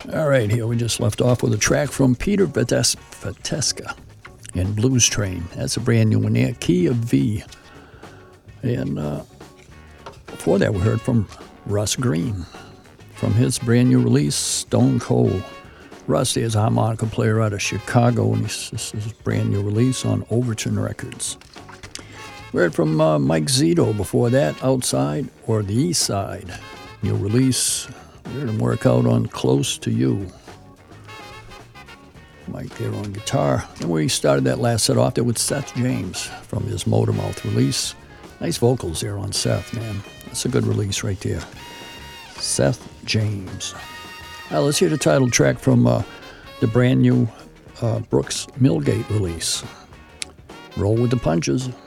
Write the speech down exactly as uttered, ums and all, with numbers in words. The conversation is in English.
All right, here we just left off with a track from Peter Vites- Viteska in Blues Train. That's a brand new one there, Key of V. And uh, before that, we heard from Russ Green from his brand new release, Stone Cold. Russ is a harmonica player out of Chicago, and he's, this is his brand new release on Overton Records. We heard from uh, Mike Zito before that, Outside or the East Side. New release. We heard him work out on Close to You. Mike there on guitar. And we started that last set off there with Seth James from his Motormouth release. Nice vocals there on Seth, man. That's a good release right there. Seth James. Now let's hear the title track from uh, the brand new uh, Brooks Millgate release. Roll with the Punches.